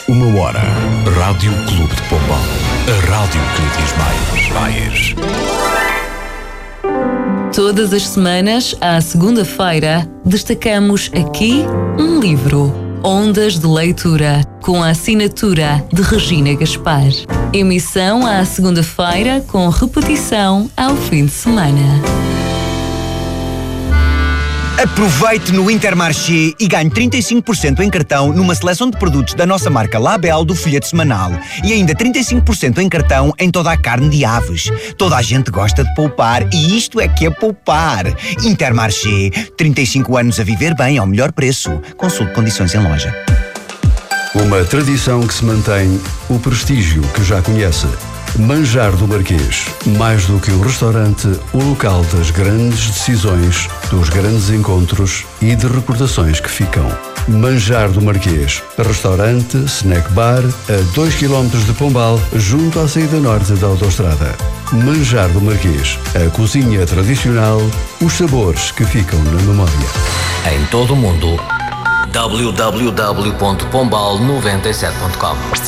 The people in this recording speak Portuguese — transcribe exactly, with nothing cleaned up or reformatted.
Uma hora. Rádio Clube de Pombal. A rádio que lhe diz mais. Mais. Todas as semanas, à segunda-feira, destacamos aqui um livro. Ondas de Leitura, com a assinatura de Regina Gaspar. Emissão à segunda-feira, com repetição ao fim de semana. Aproveite no Intermarché e ganhe trinta e cinco por cento em cartão numa seleção de produtos da nossa marca Label do folheto semanal. E ainda trinta e cinco por cento em cartão em toda a carne de aves. Toda a gente gosta de poupar e isto é que é poupar. Intermarché, trinta e cinco anos a viver bem ao melhor preço. Consulte condições em loja. Uma tradição que se mantém, o prestígio que já conhece. Manjar do Marquês, mais do que um restaurante, o local das grandes decisões, dos grandes encontros e de recordações que ficam. Manjar do Marquês, restaurante, snack bar, a dois quilómetros de Pombal, junto à saída norte da autoestrada. Manjar do Marquês, a cozinha tradicional, os sabores que ficam na memória. Em todo o mundo, w w w ponto pombal noventa e sete ponto com.